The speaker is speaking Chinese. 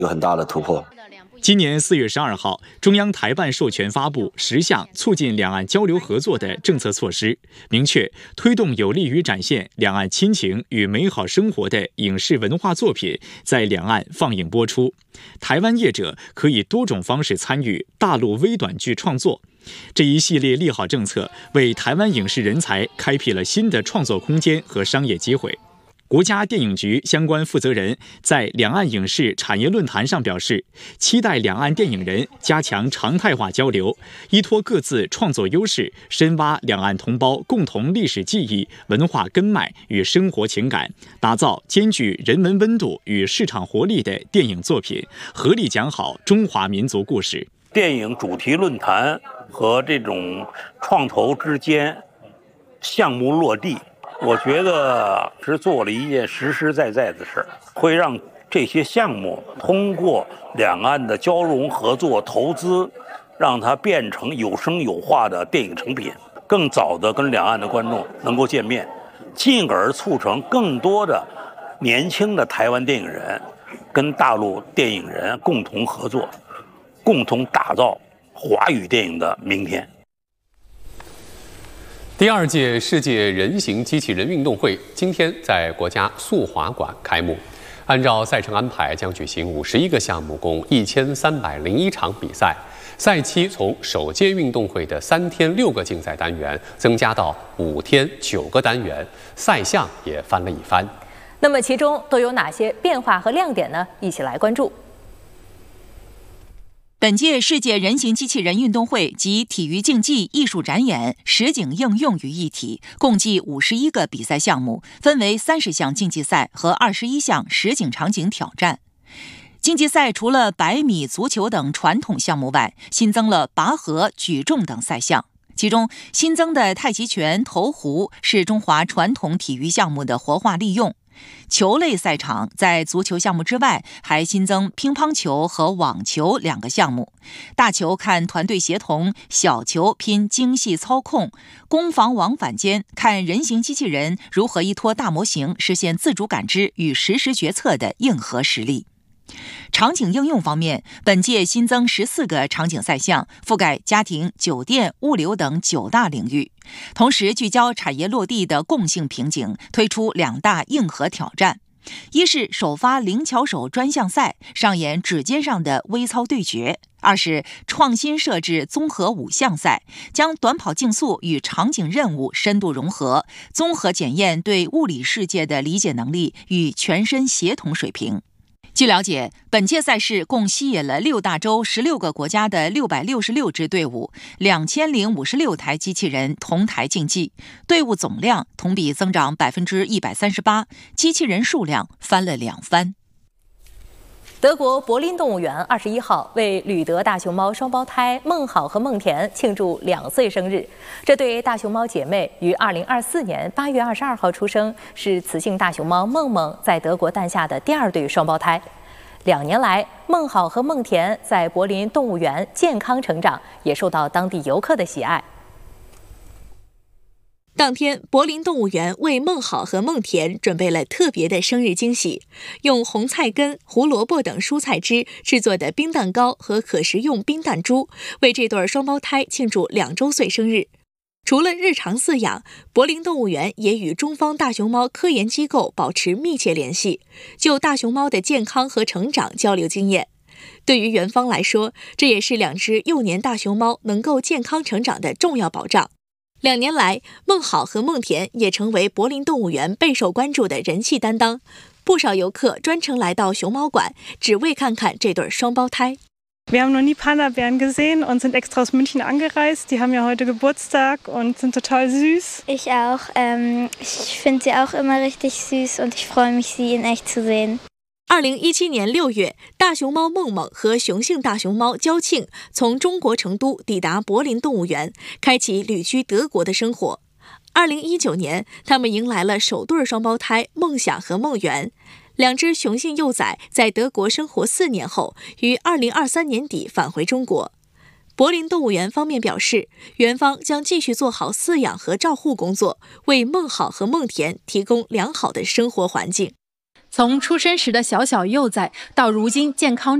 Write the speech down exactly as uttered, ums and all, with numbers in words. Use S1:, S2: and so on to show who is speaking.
S1: 有很大的突破。
S2: 今年四月十二号，中央台办授权发布十项促进两岸交流合作的政策措施，明确推动有利于展现两岸亲情与美好生活的影视文化作品在两岸放映播出。台湾业者可以多种方式参与大陆微短剧创作。这一系列利好政策为台湾影视人才开辟了新的创作空间和商业机会。国家电影局相关负责人在两岸影视产业论坛上表示，期待两岸电影人加强常态化交流，依托各自创作优势，深挖两岸同胞共同历史记忆、文化根脉与生活情感，打造兼具人文温度与市场活力的电影作品，合力讲好中华民族故事。
S3: 电影主题论坛和这种创投之间项目落地，我觉得是做了一件实实在在的事，会让这些项目通过两岸的交融合作投资，让它变成有声有画的电影成品，更早的跟两岸的观众能够见面，进而促成更多的年轻的台湾电影人跟大陆电影人共同合作，共同打造华语电影的明天。
S4: 第二届世界人形机器人运动会今天在国家速滑馆开幕。按照赛程安排，将举行五十一个项目，共一千三百零一场比赛。赛期从首届运动会的三天六个竞赛单元增加到五天九个单元，赛项也翻了一番。
S5: 那么其中都有哪些变化和亮点呢？一起来关注。
S6: 本届世界人形机器人运动会集体育竞技、艺术展演、实景应用于一体，共计五十一个比赛项目，分为三十项竞技赛和二十一项实景场景挑战。竞技赛除了百米、足球等传统项目外，新增了拔河、举重等赛项。其中新增的太极拳、投壶是中华传统体育项目的活化利用。球类赛场在足球项目之外，还新增乒乓球和网球两个项目。大球看团队协同，小球拼精细操控，攻防往返间看人形机器人如何依托大模型实现自主感知与实时决策的硬核实力。场景应用方面，本届新增十四个场景赛项，覆盖家庭、酒店、物流等九大领域。同时聚焦产业落地的共性瓶颈，推出两大硬核挑战。一是首发灵巧手专项赛，上演指尖上的微操对决；二是创新设置综合五项赛，将短跑竞速与场景任务深度融合，综合检验对物理世界的理解能力与全身协同水平。据了解，本届赛事共吸引了六大洲十六个国家的六百六十六支队伍，两千零五十六台机器人同台竞技，队伍总量同比增长百分之一百三十八，机器人数量翻了两番。
S5: 德国柏林动物园二十一号为旅德大熊猫双胞胎孟好和孟田庆祝两岁生日。这对大熊猫姐妹于二零二四年八月二十二号出生，是雌性大熊猫梦梦在德国诞下的第二对双胞胎。两年来，孟好和孟田在柏林动物园健康成长，也受到当地游客的喜爱。
S7: 当天，柏林动物园为孟好和孟田准备了特别的生日惊喜，用红菜根、胡萝卜等蔬菜汁制作的冰蛋糕和可食用冰弹珠，为这对双胞胎庆祝两周岁生日。除了日常饲养，柏林动物园也与中方大熊猫科研机构保持密切联系，就大熊猫的健康和成长交流经验。对于园方来说，这也是两只幼年大熊猫能够健康成长的重要保障。两年来，孟好和孟田也成为柏林动物园备受关注的人气担当，不少游客专程来到熊猫馆，只为看看这对双胞胎。
S8: Wir haben noch nie Panda-Bären gesehen und sind extra aus München angereist. Die haben ja heute Geburtstag und sind total süß.
S9: Ich auch. Ähm, ich finde sie auch immer richtig süß und ich freue mich, sie in echt zu sehen.
S7: 二零一七年六月，大熊猫梦梦和雄性大熊猫娇庆从中国成都抵达柏林动物园，开启旅居德国的生活。二零一九年，他们迎来了首对双胞胎梦想和梦圆。两只雄性幼崽在德国生活四年后，于二零二三年底返回中国。柏林动物园方面表示，园方将继续做好饲养和照护工作，为孟好和孟田提供良好的生活环境。
S1: 从出生时的小小幼崽，到如今健康